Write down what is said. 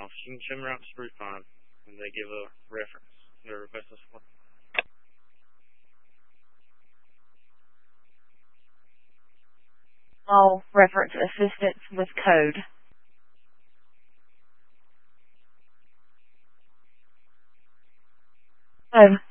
off. She can show me around the street fine when they give a reference. Their business one. All reference assistance with code. Oh.